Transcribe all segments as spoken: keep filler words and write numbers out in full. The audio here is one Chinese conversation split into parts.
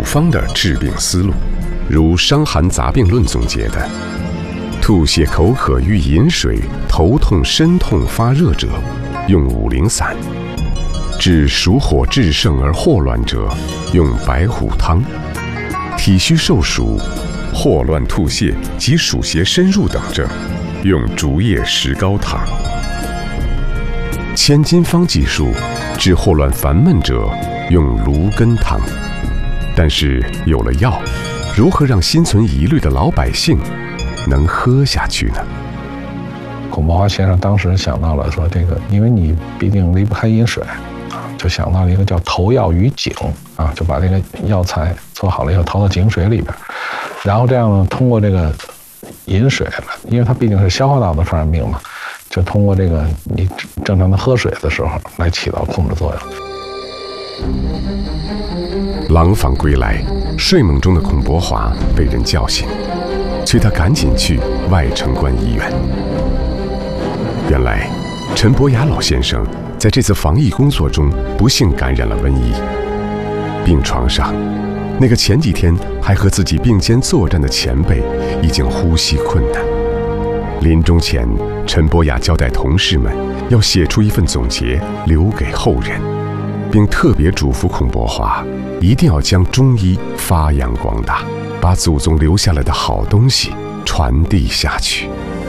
方的治病思路，如《伤寒杂病论》总结的：吐泻口渴欲饮水，头痛身痛发热者，用五苓散；治暑火炽盛而霍乱者，用白虎汤；体虚受暑、霍乱吐泻及暑邪深入等症，用竹叶石膏汤。千金方技术，治霍乱烦闷者，用芦根汤。但是有了药，如何让心存疑虑的老百姓能喝下去呢？ 孔伯华先生当时想到了说，这个因为你毕竟离不开饮水啊，就想到了一个叫投药于井啊，就把这个药材做好了以后投到井水里边，然后这样呢，通过这个饮水，因为它毕竟是消化道的传染病嘛，就通过这个你正常的喝水的时候来起到控制作用。 廊坊归来，睡梦中的孔伯华被人叫醒，催他赶紧去外城关医院。原来，陈伯雅老先生在这次防疫工作中不幸感染了瘟疫。病床上，那个前几天还和自己并肩作战的前辈已经呼吸困难。临终前，陈伯雅交代同事们要写出一份总结留给后人，并特别嘱咐孔伯华一定要将中医发扬光大，把祖宗留下来的好东西传递下去。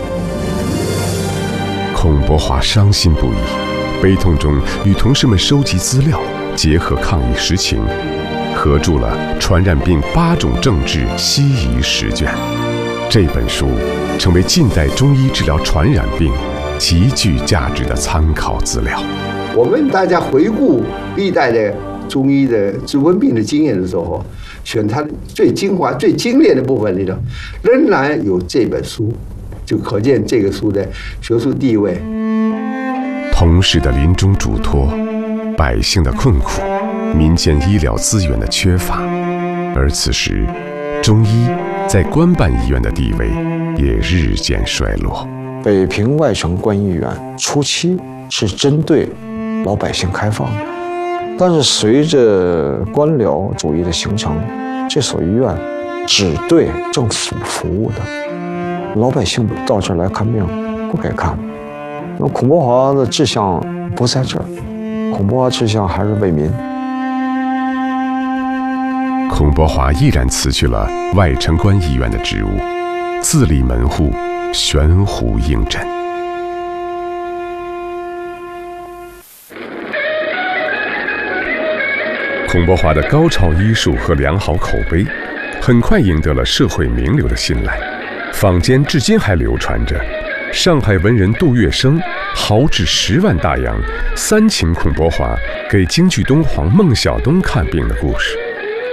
孔伯华伤心不已，悲痛中与同事们收集资料，结合抗疫实情，合著了《传染病八种症治西医十卷》。这本书成为近代中医治疗传染病极具价值的参考资料。 我们大家回顾历代的中医的治瘟病的经验的时候，选它最精华、最精炼的部分里头，仍然有这本书，就可见这个书的学术地位。 同事的临终嘱托，百姓的困苦，民间医疗资源的缺乏，而此时，中医在官办医院的地位也日渐衰落。 北平外城关医院初期是针对老百姓开放的，但是随着官僚主义的形成，这所医院只对政府服务的，老百姓到这儿来看病不该看。那孔伯华的志向不在这儿，孔伯华志向还是为民。 孔伯华毅然辞去了外城关医院的职务，自立门户，悬壶应诊。孔伯华的高超医术和良好口碑，很快赢得了社会名流的信赖。坊间至今还流传着上海文人杜月笙豪掷十万大洋，三请孔伯华给京剧东皇孟小冬看病的故事。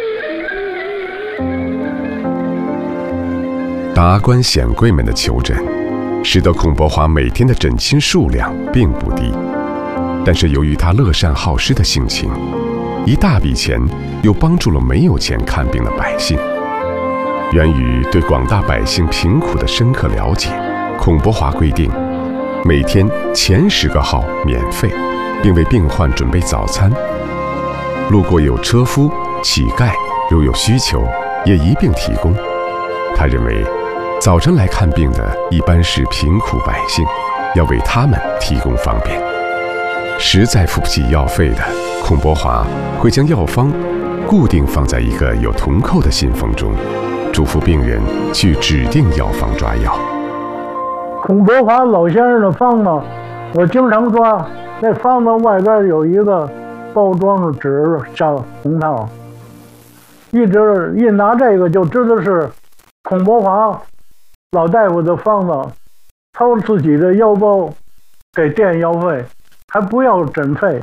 达官显贵们的求诊，使得孔伯华每天的诊亲数量并不低。但是由于他乐善好施的性情，一大笔钱又帮助了没有钱看病的百姓。源于对广大百姓贫苦的深刻了解，孔伯华规定，每天前十个号免费，并为病患准备早餐。路过有车夫、乞丐，如有需求，也一并提供。他认为，早晨来看病的一般是贫苦百姓，要为他们提供方便。实在付不起药费的，孔伯华会将药方固定放在一个有铜扣的信封中，嘱咐病人去指定药房抓药。 孔伯华老先生的方子，我经常抓，那方子外边有一个包装的纸加红套，一直一拿这个就知道是孔伯华老大夫的方子，掏自己的腰包给垫药费，还不要诊费。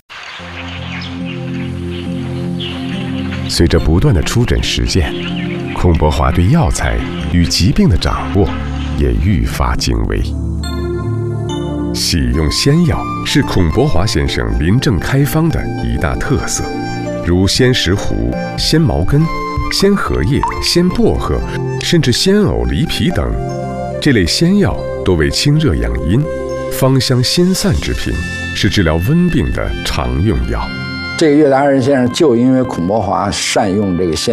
随着不断的出诊实践，孔伯华对药材与疾病的掌握也愈发精微。喜用仙药是孔伯华先生临症开方的一大特色，如鲜石斛、鲜茅根、鲜荷叶、鲜薄荷，甚至鲜藕、梨皮等，这类仙药多为清热养阴、芳香心散之品，是治疗温病的常用药。 这个岳达仁先生就因为孔伯华善用这个仙